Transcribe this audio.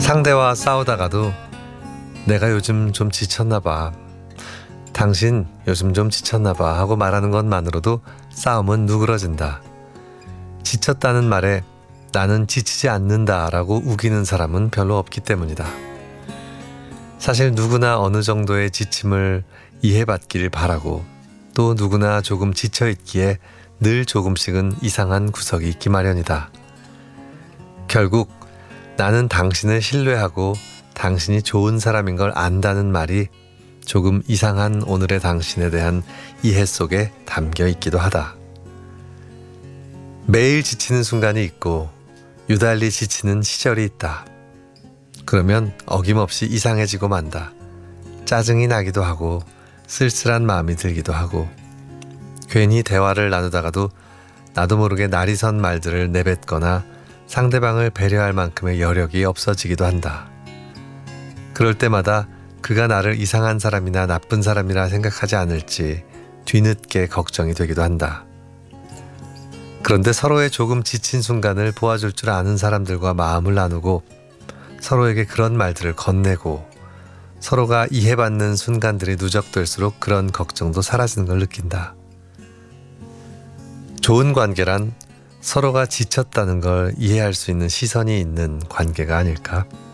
상대와 싸우다가도 내가 요즘 좀 지쳤나 봐. 당신 요즘 좀 지쳤나 봐 하고 말하는 것만으로도 싸움은 누그러진다. 지쳤다는 말에 나는 지치지 않는다 라고 우기는 사람은 별로 없기 때문이다. 사실 누구나 어느 정도의 지침을 이해받기를 바라고 또 누구나 조금 지쳐있기에 늘 조금씩은 이상한 구석이 있기 마련이다. 결국 나는 당신을 신뢰하고 당신이 좋은 사람인 걸 안다는 말이 조금 이상한 오늘의 당신에 대한 이해 속에 담겨 있기도 하다. 매일 지치는 순간이 있고 유달리 지치는 시절이 있다. 그러면 어김없이 이상해지고 만다. 짜증이 나기도 하고 쓸쓸한 마음이 들기도 하고 괜히 대화를 나누다가도 나도 모르게 날이 선 말들을 내뱉거나 상대방을 배려할 만큼의 여력이 없어지기도 한다. 그럴 때마다 그가 나를 이상한 사람이나 나쁜 사람이라 생각하지 않을지 뒤늦게 걱정이 되기도 한다. 그런데 서로의 조금 지친 순간을 도와줄 줄 아는 사람들과 마음을 나누고 서로에게 그런 말들을 건네고 서로가 이해받는 순간들이 누적될수록 그런 걱정도 사라지는 걸 느낀다. 좋은 관계란 서로가 지쳤다는 걸 이해할 수 있는 시선이 있는 관계가 아닐까?